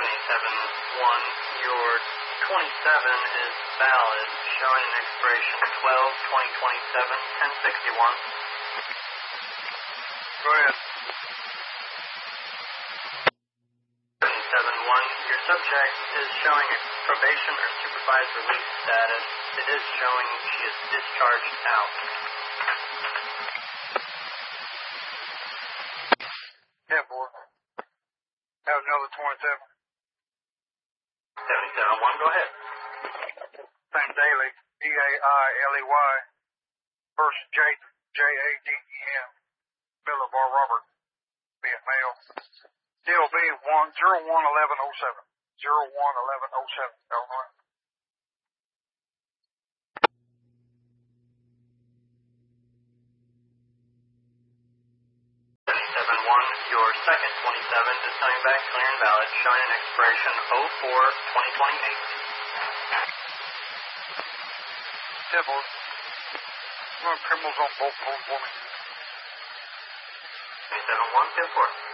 77-1, your 27 is valid, showing an expiration 12-2027, 1061. Go ahead. 77-1, your subject is showing a probation or supervised release status. It is showing she is discharged out. Yeah, boy. Have another 27. 77-1, go ahead. Sam Daly, D-A-I-L-E-Y. First J-A-D-E-N. Millibar Robert, being male. DLB 011107. 011107, Illinois. Your second 27 is coming back clear and valid, showing an expiration 04-2028. Yeah, boy. Run criminals on both phones for me. 27-1, 10-4.